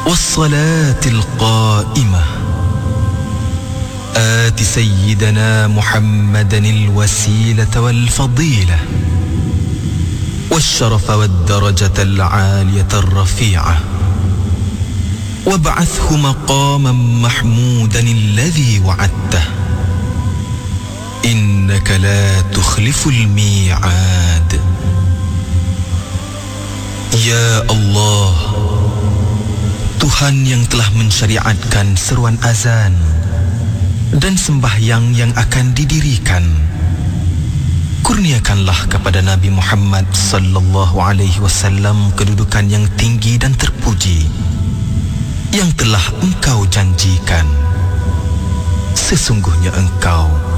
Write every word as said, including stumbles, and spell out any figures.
والصلاة القائمة آت سيدنا محمدا الوسيلة والفضيلة والشرف والدرجة العالية الرفيعة وابعثه مقاما محمودا الذي وعدته إنك لا تخلف الميعاد. Ya Allah, Tuhan yang telah mensyariatkan seruan azan dan sembahyang yang akan didirikan, kurniakanlah kepada Nabi Muhammad sallallahu alaihi wasallam kedudukan yang tinggi dan terpuji yang telah Engkau janjikan. Sesungguhnya Engkau